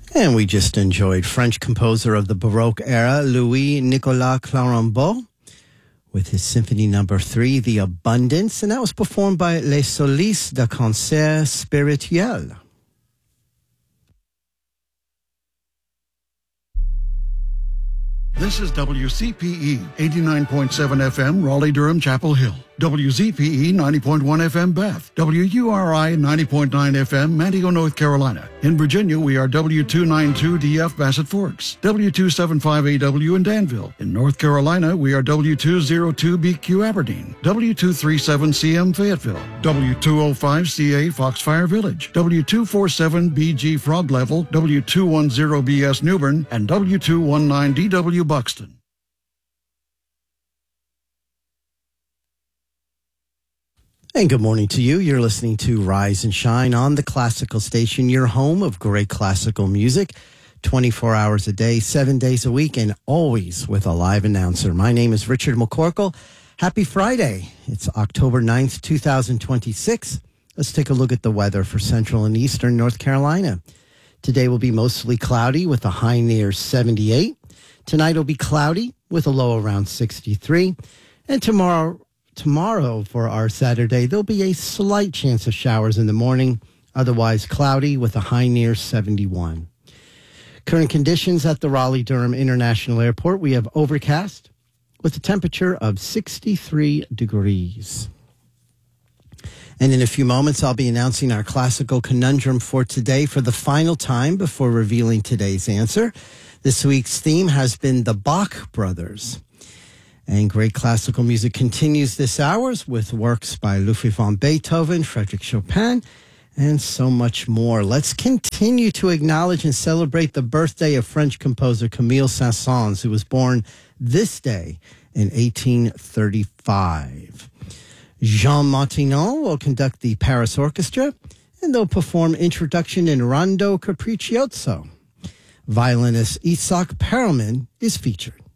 And we just enjoyed French composer of the Baroque era, Louis-Nicolas Clérambault, with his Symphony Number 3, The Abundance, and that was performed by Les Solistes de Concert Spirituel. This is WCPE 89.7 FM, Raleigh-Durham, Chapel Hill. WZPE 90.1 FM, Bath. WURI 90.9 FM, Manteo, North Carolina. In Virginia, we are W292DF, Bassett Forks. W275AW in Danville. In North Carolina, we are W202BQ, Aberdeen. W237CM, Fayetteville. W205CA, Foxfire Village. W247BG, Frog Level. W210BS, Newbern. And W219DW, Buxton. And good morning to you. You're listening to Rise and Shine on the Classical Station, your home of great classical music, 24 hours a day, 7 days a week, and always with a live announcer. My name is Richard McCorkle. Happy Friday. It's October 9th, 2026. Let's take a look at the weather for central and eastern North Carolina. Today will be mostly cloudy with a high near 78. Tonight will be cloudy with a low around 63. And tomorrow for our Saturday, there'll be a slight chance of showers in the morning, otherwise cloudy with a high near 71. Current conditions at the Raleigh-Durham International Airport, we have overcast with a temperature of 63 degrees. And in a few moments, I'll be announcing our classical conundrum for today for the final time before revealing today's answer. This week's theme has been the Bach brothers. And great classical music continues this hour with works by Ludwig van Beethoven, Frédéric Chopin, and so much more. Let's continue to acknowledge and celebrate the birthday of French composer Camille Saint-Saëns, who was born this day in 1835. Jean Martinon will conduct the Paris Orchestra, and they'll perform Introduction in Rondo Capriccioso. Violinist Itzhak Perelman is featured.